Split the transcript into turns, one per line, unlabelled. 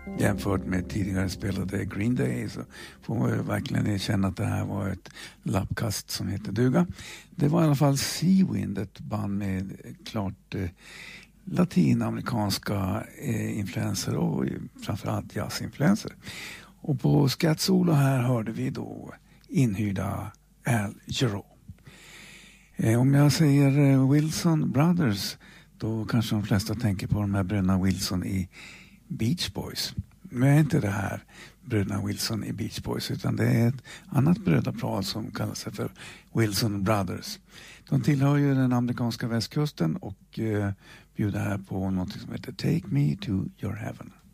jämfört med tidigare spelade Green Day så får man ju verkligen erkänna att det här var ett lappkast som heter duga. Det var i alla fall Seawind, ett band med klart latinamerikanska influenser och framförallt jazzinfluenser. Och på Scat-solo här hörde vi då inhyrda Al Jarreau. Om jag säger Wilson Brothers, då kanske de flesta tänker på de här bröderna Wilson i Beach Boys. Men är inte det här bröderna Wilson i Beach Boys, utan det är ett annat brödrapar som kallar sig för Wilson Brothers. De tillhör ju den amerikanska västkusten och bjuder här på något som heter Take Me to Your Heaven.